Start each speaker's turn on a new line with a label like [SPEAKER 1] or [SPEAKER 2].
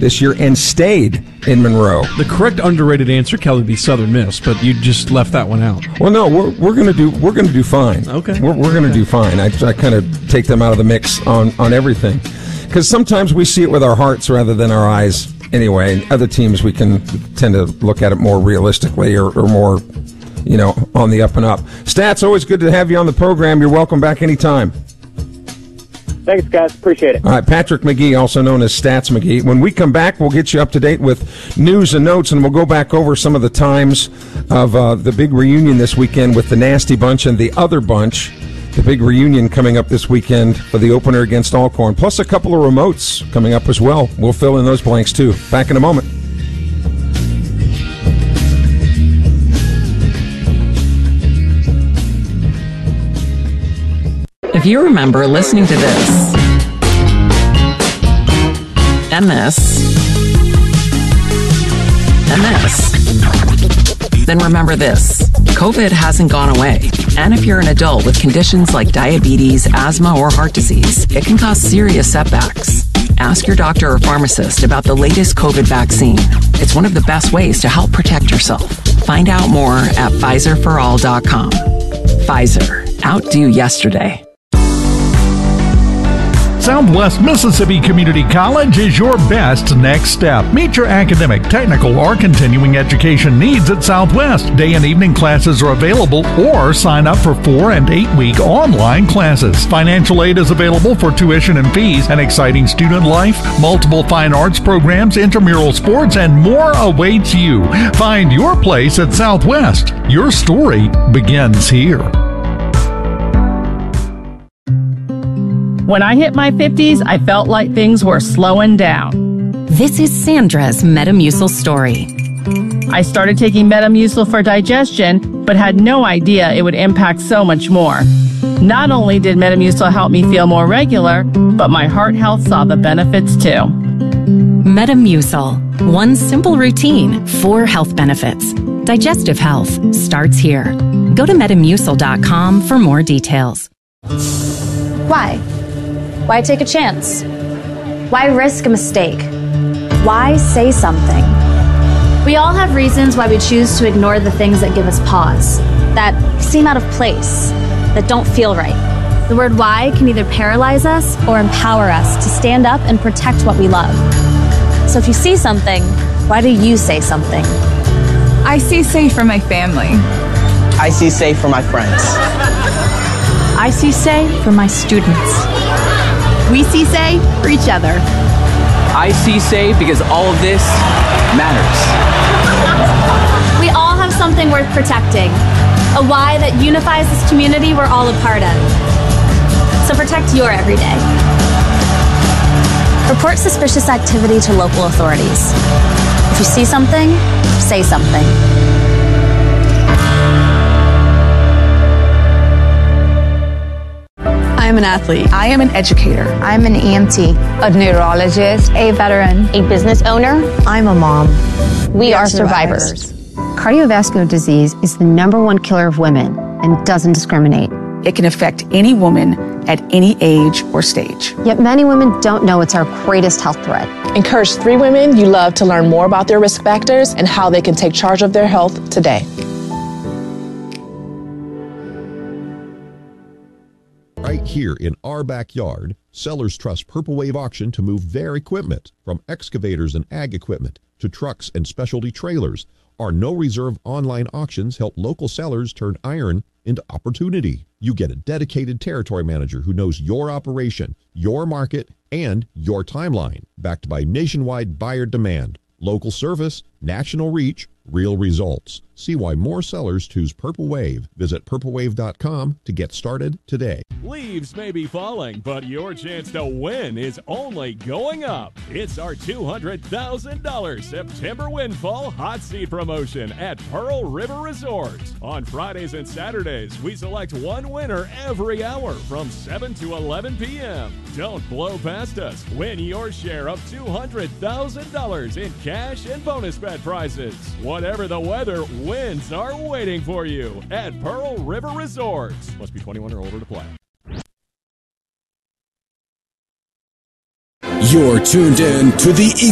[SPEAKER 1] this year and stayed in Monroe.
[SPEAKER 2] The correct underrated answer, Kelly, would be Southern Miss, but you just left that one out.
[SPEAKER 1] Well, no, we're gonna do fine.
[SPEAKER 2] Okay,
[SPEAKER 1] we're gonna do fine. I kind of take them out of the mix on everything, because sometimes we see it with our hearts rather than our eyes. Anyway, and other teams we can tend to look at it more realistically or more, on the up and up. Stats, always good to have you on the program. You're welcome back anytime.
[SPEAKER 3] Thanks, guys. Appreciate it.
[SPEAKER 1] All right, Patrick McGee, also known as Stats McGee. When we come back, we'll get you up to date with news and notes, and we'll go back over some of the times of the big reunion this weekend with the Nasty Bunch and the Other Bunch. The big reunion coming up this weekend for the opener against Alcorn, plus a couple of remotes coming up as well. We'll fill in those blanks, too. Back in a moment.
[SPEAKER 4] If you remember listening to this, and this, and this, then remember this. COVID hasn't gone away. And if you're an adult with conditions like diabetes, asthma, or heart disease, it can cause serious setbacks. Ask your doctor or pharmacist about the latest COVID vaccine. It's one of the best ways to help protect yourself. Find out more at PfizerForAll.com. Pfizer. Outdo yesterday.
[SPEAKER 5] Southwest Mississippi Community College is your best next step. Meet your academic, technical, or continuing education needs at Southwest. Day and evening classes are available, or sign up for 4 and 8 week online classes. Financial aid is available for tuition and fees, an exciting student life, multiple fine arts programs, intramural sports, and more awaits you. Find your place at Southwest. Your story begins here.
[SPEAKER 6] When I hit my 50s, I felt like things were slowing down.
[SPEAKER 7] This is Sandra's Metamucil story.
[SPEAKER 6] I started taking Metamucil for digestion, but had no idea it would impact so much more. Not only did Metamucil help me feel more regular, but my heart health saw the benefits too.
[SPEAKER 7] Metamucil. One simple routine, 4 health benefits. Digestive health starts here. Go to Metamucil.com for more details.
[SPEAKER 8] Why? Why take a chance? Why risk a mistake? Why say something? We all have reasons why we choose to ignore the things that give us pause, that seem out of place, that don't feel right. The word why can either paralyze us or empower us to stand up and protect what we love. So if you see something, why do you say something?
[SPEAKER 9] I see safe for my family.
[SPEAKER 10] I see safe for my friends.
[SPEAKER 11] I see say for my students.
[SPEAKER 12] We see say for each other.
[SPEAKER 13] I see say because all of this matters.
[SPEAKER 8] We all have something worth protecting, a why that unifies this community we're all a part of. So protect your everyday. Report suspicious activity to local authorities. If you see something, say something.
[SPEAKER 12] I'm an athlete.
[SPEAKER 9] I am an educator.
[SPEAKER 14] I'm an EMT, a neurologist, a veteran,
[SPEAKER 15] a business owner.
[SPEAKER 14] I'm a mom.
[SPEAKER 15] We are survivors.
[SPEAKER 14] Cardiovascular disease is the #1 killer of women and doesn't discriminate.
[SPEAKER 9] It can affect any woman at any age or stage.
[SPEAKER 14] Yet many women don't know it's our greatest health threat.
[SPEAKER 16] Encourage 3 women you love to learn more about their risk factors and how they can take charge of their health today.
[SPEAKER 17] Right here in our backyard, sellers trust Purple Wave Auction to move their equipment, from excavators and ag equipment to trucks and specialty trailers. Our no-reserve online auctions help local sellers turn iron into opportunity. You get a dedicated territory manager who knows your operation, your market, and your timeline, backed by nationwide buyer demand, local service, national reach, real results. See why more sellers choose Purple Wave. Visit purplewave.com to get started today.
[SPEAKER 18] Leaves may be falling, but your chance to win is only going up. It's our $200,000 September Windfall Hot Seat promotion at Pearl River Resort. On Fridays and Saturdays, we select one winner every hour from 7 to 11 p.m. Don't blow past us. Win your share of $200,000 in cash and bonus bet prizes. Whatever the weather, wins are waiting for you at Pearl River Resort. Must be 21 or older to play.
[SPEAKER 19] You're tuned in to the